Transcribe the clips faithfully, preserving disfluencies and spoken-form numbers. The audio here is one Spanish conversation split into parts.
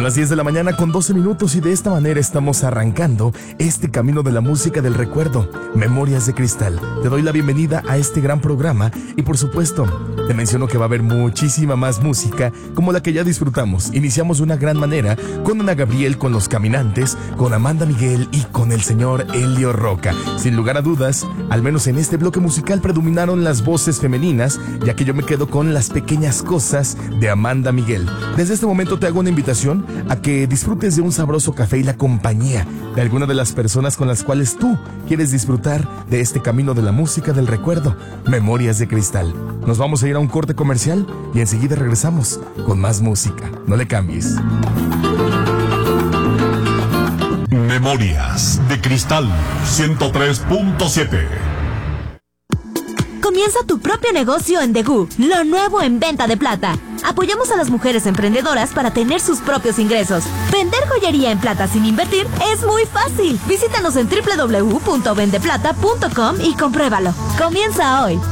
Son las diez de la mañana con doce minutos y de esta manera estamos arrancando este camino de la música del recuerdo, Memorias de Cristal. Te doy la bienvenida a este gran programa y por supuesto te menciono que va a haber muchísima más música como la que ya disfrutamos. Iniciamos de una gran manera con Ana Gabriel, con Los Caminantes, con Amanda Miguel y con el señor Elio Roca. Sin lugar a dudas, al menos en este bloque musical predominaron las voces femeninas, ya que yo me quedo con Las Pequeñas Cosas de Amanda Miguel. Desde este momento te hago una invitación a que disfrutes de un sabroso café y la compañía de alguna de las personas con las cuales tú quieres disfrutar de este camino de la música del recuerdo, Memorias de Cristal. Nos vamos a ir a un corte comercial y enseguida regresamos con más música. No le cambies. Memorias de Cristal ciento tres punto siete. Comienza tu propio negocio en Degú, lo nuevo en venta de plata. Apoyamos a las mujeres emprendedoras para tener sus propios ingresos. Vender joyería en plata sin invertir es muy fácil. Visítanos en doble u doble u doble u punto vende plata punto com y compruébalo. Comienza hoy.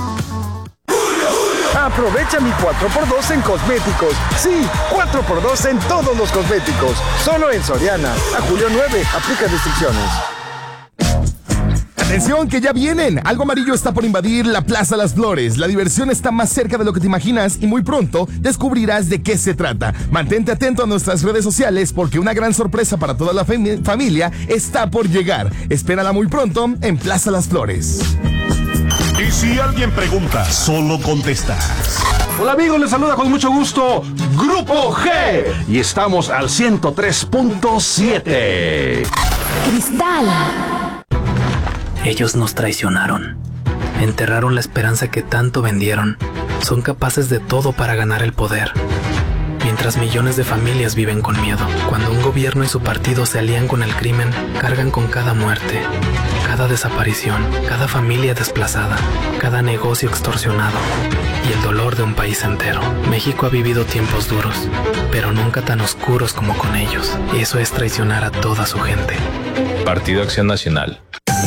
Aprovecha mi cuatro por dos en cosméticos. Sí, cuatro por dos en todos los cosméticos. Solo en Soriana. A julio nueve. Aplica restricciones. Atención, que ya vienen. Algo amarillo está por invadir la Plaza Las Flores. La diversión está más cerca de lo que te imaginas y muy pronto descubrirás de qué se trata. Mantente atento a nuestras redes sociales porque una gran sorpresa para toda la fam- familia está por llegar. Espérala muy pronto en Plaza Las Flores. Y si alguien pregunta, solo contestas. Hola amigos, les saluda con mucho gusto Grupo G y estamos al ciento tres punto siete. Cristal. Ellos nos traicionaron, enterraron la esperanza que tanto vendieron, son capaces de todo para ganar el poder. Mientras millones de familias viven con miedo, cuando un gobierno y su partido se alían con el crimen, cargan con cada muerte, cada desaparición, cada familia desplazada, cada negocio extorsionado y el dolor de un país entero. México ha vivido tiempos duros, pero nunca tan oscuros como con ellos, y eso es traicionar a toda su gente. Partido Acción Nacional.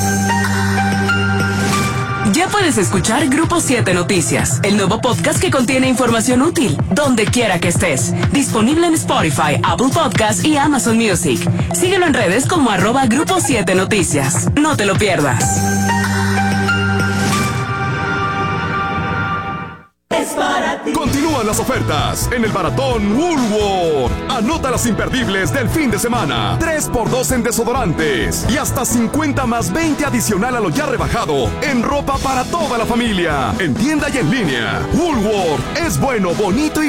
Ya puedes escuchar Grupo siete Noticias, el nuevo podcast que contiene información útil, donde quiera que estés. Disponible en Spotify, Apple Podcasts y Amazon Music. Síguelo en redes como arroba Grupo siete Noticias. No te lo pierdas. Continúan las ofertas en el Maratón Woolworth. Anota las imperdibles del fin de semana. tres por dos en desodorantes y hasta cincuenta más veinte adicional a lo ya rebajado en ropa para toda la familia. En tienda y en línea. Woolworth es bueno, bonito y